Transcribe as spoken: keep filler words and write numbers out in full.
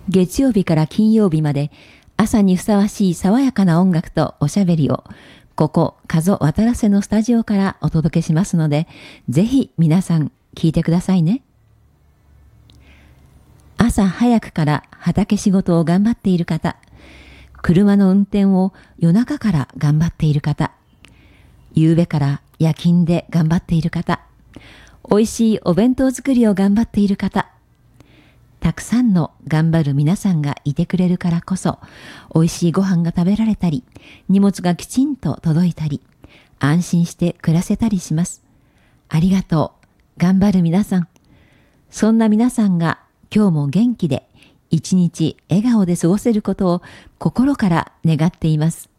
月曜日から金曜日まで朝にふさわしい爽やかな音楽とおしゃべりをここ加渡渡良瀬のスタジオからお届けしますので、ぜひ皆さん聞いてくださいね。朝早くから畑仕事を頑張っている方、車の運転を夜中から頑張っている方、夕べから夜勤で頑張っている方、おいしいお弁当作りを頑張っている方、たくさんの頑張る皆さんがいてくれるからこそ、おいしいご飯が食べられたり、荷物がきちんと届いたり、安心して暮らせたりします。ありがとう。頑張る皆さん。そんな皆さんが今日も元気で、一日笑顔で過ごせることを心から願っています。